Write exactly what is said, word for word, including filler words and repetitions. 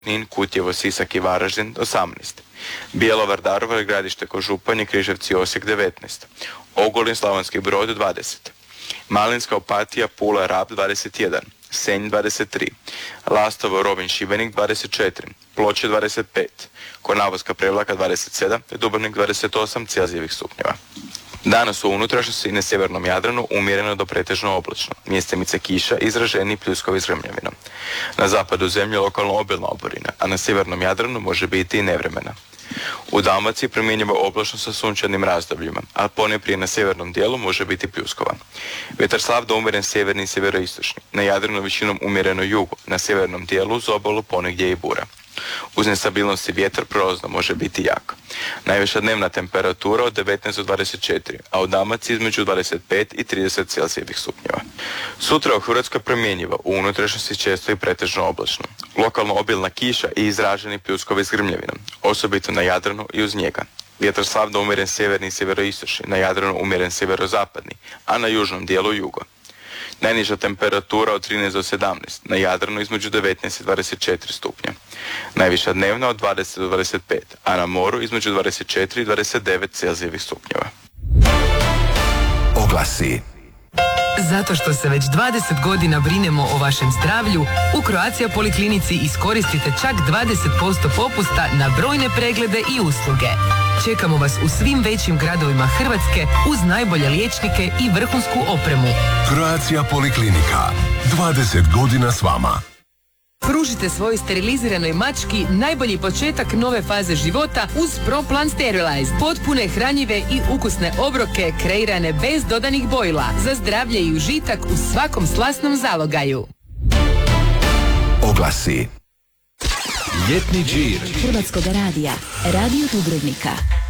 Nin, Kutjevo, Sisak i Varaždin osamnaest. Bjelovar, Daruvar, Gradište, Kožupanje, Križevci, Osijek devetnaest. Ogulin, Slavonski Brod dvadeset. Malinska, Opatija, Pula, Rab dvadeset jedan. Senj dvadeset tri. Lastovo, Rovinj, Šibenik dvadeset četiri. Ploče dvadeset pet. Konavoska, Prevlaka dvadeset sedam te Dubrovnik dvadeset osam Celzijevih stupnjeva. Danas u unutrašnjosti i na sjevernom Jadranu umjereno do pretežno oblačno. Mjestimice kiša, izraženi pljuskovi s grmljavinom. Na zapadu zemlje lokalno obilna oborina, a na sjevernom Jadranu može biti i nevremena. U Dalmaciji promjenjiva oblačno sa sunčanim razdobljima, a ponajprije na sjevernom dijelu može biti pljuskova. Vjetar slab do umjeren sjeverni i sjeveroistočni. Na Jadranu većinom umjereno jugo, na sjevernom dijelu uz obalu ponegdje i bura. Uz nestabilnosti vjetar prolazno može biti jak. Najviša dnevna temperatura od devetnaest do dvadeset četiri, a u Dalmaciji između dvadeset pet i trideset Celzijevih stupnjeva. Sutra u Hrvatskoj promjenjiva, u unutrašnjosti često i pretežno oblačno. Lokalno obilna kiša i izraženi pljuskovi s grmljavinom, osobito na Jadranu i uz njega. Vjetar slab do umjeren sjeverni i sjeveroistočni, na Jadranu umjeren sjeverozapadni, a na južnom dijelu jugo. Najniža temperatura od trinaest do sedamnaest, na Jadranu između devetnaest i dvadeset četiri stupnja. Najviša dnevna od dvadeset do dvadeset pet, a na moru između dvadeset četiri i dvadeset devet Celzijevih stupnjeva. Oglasi. Zato što se već dvadeset godina brinemo o vašem zdravlju, u Croatia Poliklinici iskoristite čak dvadeset posto popusta na brojne preglede i usluge. Čekamo vas u svim većim gradovima Hrvatske uz najbolje liječnike i vrhunsku opremu. Croatia Poliklinika. dvadeset godina s vama. Pružite svojoj steriliziranoj mački najbolji početak nove faze života uz ProPlan Sterilize. Potpune, hranjive i ukusne obroke kreirane bez dodanih bojila za zdravlje i užitak u svakom slasnom zalogaju. Oglasi. Ljetni džir Hrvatskog radija, Radio Dubrovnika.